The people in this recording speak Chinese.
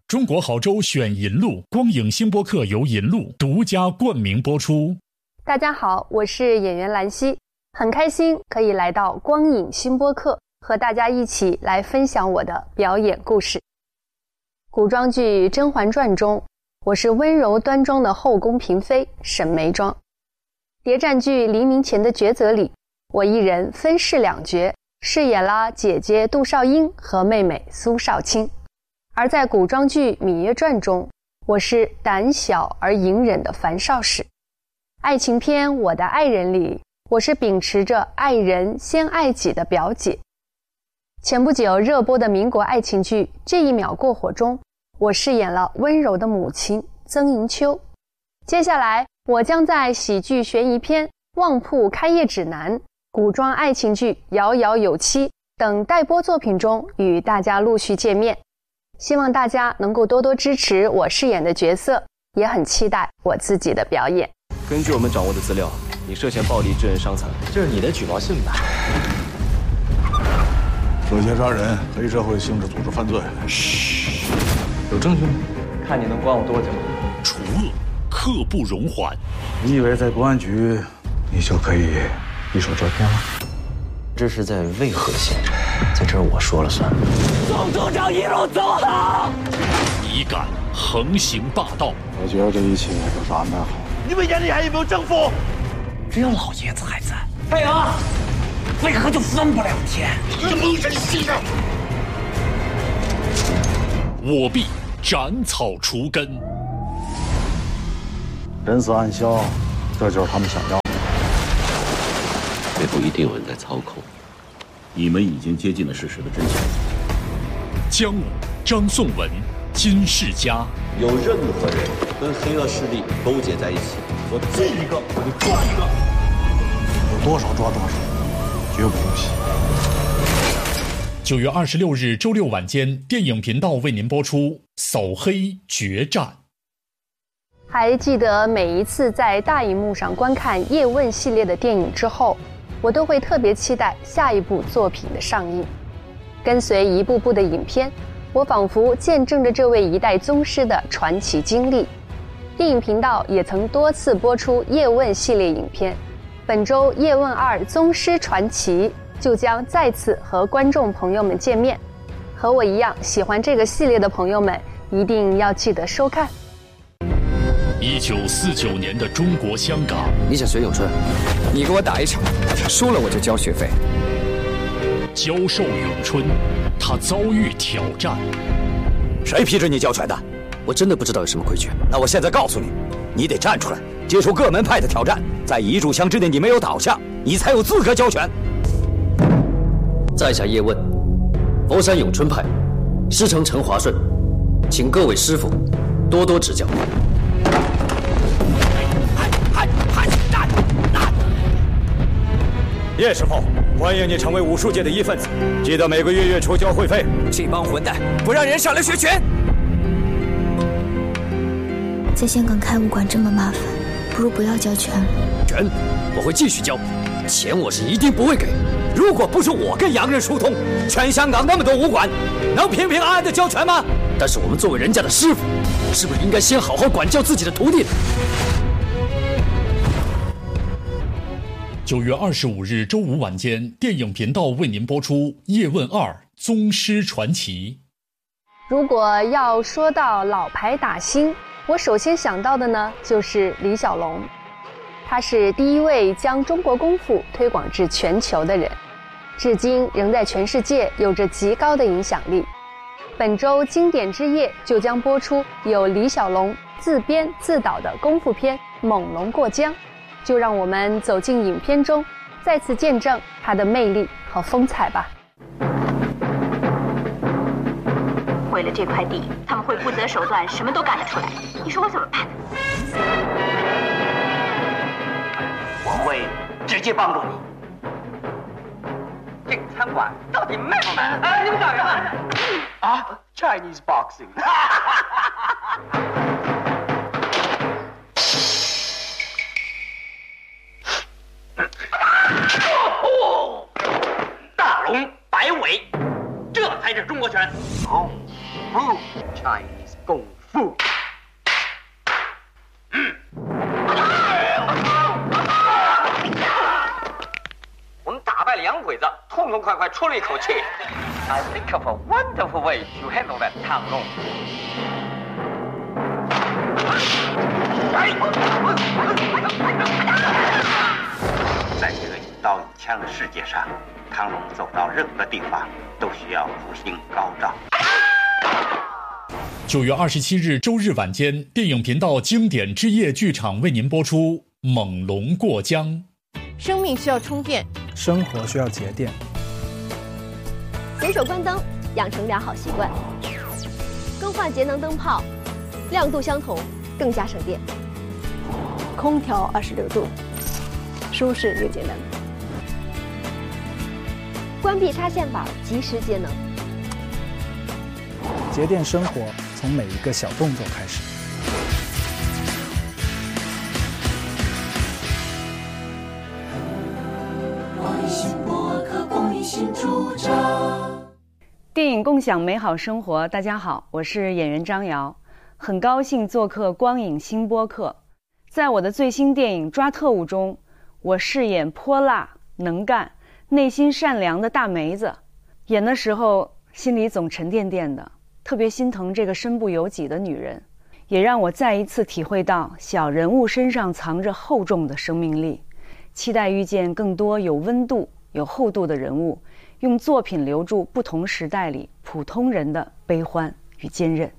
中国好州选银路，光影星播客由银路独家冠名播出。 大家好，我是演员兰溪，很开心可以来到光影星播客，和大家一起来分享我的表演故事。古装剧《甄嬛传》中，我是温柔端庄的后宫嫔妃沈眉庄。谍战剧《黎明前的抉择》里，我一人分饰两角，饰演了姐姐杜少英和妹妹苏少卿。而在古装剧《芈月传》中，我是胆小而隐忍的樊少使。爱情片《我的爱人》里，我是秉持着爱人先爱己的表姐。前不久热播的民国爱情剧《这一秒过火》中，我饰演了温柔的母亲曾银秋。接下来我将在喜剧悬疑片《旺铺开业指南》、古装爱情剧《遥遥有期》等待播作品中与大家陆续见面。希望大家能够多多支持我饰演的角色，也很期待我自己的表演。 根据我们掌握的资料，你涉嫌暴力致人伤残， 这是你的举报信吧？ 涉嫌杀人、黑社会性质组织犯罪。 嘘，有证据吗？ 看你能关我多久。 除恶，刻不容缓。 你以为在公安局，你就可以一手遮天了？ 这是在渭河县，在这儿我说了算。 总组长一路走好！ 你敢横行霸道？ 我觉得这一切都是安排好。 你们眼里还有没有政府？ 只要老爷子还在， 配合，为何就分不了天？ 你蒙神息事！ 我必斩草除根。 人死暗消，这就是他们想要的。 内部一定有人在操控，你们已经接近了事实的真相。 姜武、张颂文、金世佳， 有任何人跟黑恶势力勾结在一起，我见一个我就抓一个， 有多少抓多少，绝不姑息。 9月26日周六晚间，电影频道为您播出《扫黑决战》。 还记得每一次在大荧幕上观看叶问系列的电影之后，我都会特别期待下一部作品的上映。跟随一部部的影片，我仿佛见证着这位一代宗师的传奇经历。电影频道也曾多次播出叶问系列影片，本周叶问2宗师传奇就将再次和观众朋友们见面。和我一样喜欢这个系列的朋友们，一定要记得收看。 1949年的中国香港， 你想学咏春，你给我打一场，输了我就交学费。 教授咏春，他遭遇挑战。 谁批准你教拳的？我真的不知道有什么规矩。那我现在告诉你，你得站出来，接受各门派的挑战，在一炷香之内你没有倒下，你才有资格教拳。 在下叶问，佛山咏春派，师承陈华顺，请各位师傅多多指教。 叶师傅，欢迎你成为武术界的一份子，记得每个月初交会费。这帮混蛋不让人上来学拳。 在香港开武馆这么麻烦，不如不要教拳了。 拳我会继续教，钱我是一定不会给。 如果不是我跟洋人疏通，全香港那么多武馆，能平平安安的教拳吗？ 但是我们作为人家的师傅，是不是应该先好好管教自己的徒弟呢 ？9月25日周五晚间，电影频道为您播出《叶问2宗师传奇》。 如果要说到老牌打星，我首先想到的呢，就是李小龙。他是第一位将中国功夫推广至全球的人，至今仍在全世界有着极高的影响力。本周经典之夜就将播出由李小龙自编自导的功夫片《猛龙过江》，就让我们走进影片中，再次见证他的魅力和风采吧。 为了这块地，他们会不择手段，什么都干得出来。你说我怎么办？ 我会直接帮助你。这个餐馆到底卖不卖？哎，你们找人啊？Chinese boxing。大龙摆尾，这才是中国拳。Chinese 功夫。我们打败了洋鬼子，痛痛快快出了一口气。I think of a wonderful way to handle that 唐龙。在这个以刀以枪的世界上，唐龙走到任何地方都需要福星高照。 9月27日周日晚间，电影频道经典之夜剧场为您播出《猛龙过江》。 生命需要充电， 生活需要节电。 随手关灯，养成良好习惯。更换节能灯泡，亮度相同，更加省电。 空调26度，舒适又节能。 关闭插线板，及时节能。 节电生活从每一个小动作开始。 电影共享美好生活，大家好，我是演员张瑶，很高兴做客光影新播客。在我的最新电影《抓特务》中，我饰演泼辣、能干、内心善良的大梅子。演的时候心里总沉甸甸的，特别心疼这个身不由己的女人，也让我再一次体会到小人物身上藏着厚重的生命力。期待遇见更多有温度、有厚度的人物，用作品留住不同时代里普通人的悲欢与坚韧。